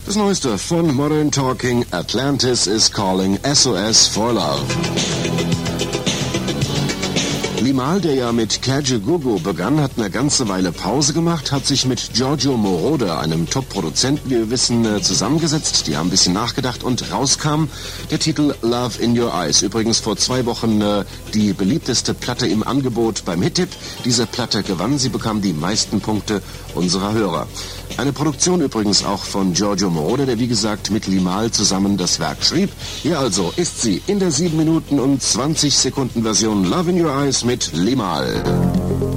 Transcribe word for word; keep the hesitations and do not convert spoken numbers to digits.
Das Neueste von Modern Talking, Atlantis is Calling, S O S for Love. Limahl, der ja mit Kajagoogoo begann, hat eine ganze Weile Pause gemacht, hat sich mit Giorgio Moroder, einem Top-Produzenten, wie wir wissen, zusammengesetzt. Die haben ein bisschen nachgedacht und rauskam der Titel Love in Your Eyes. Übrigens vor zwei Wochen äh, die beliebteste Platte im Angebot beim Hit-Tipp. Diese Platte gewann, sie bekam die meisten Punkte unserer Hörer. Eine Produktion übrigens auch von Giorgio Moroder, der wie gesagt mit Limahl zusammen das Werk schrieb. Hier also ist sie in der sieben Minuten und zwanzig Sekunden Version Love in Your Eyes mit Limahl.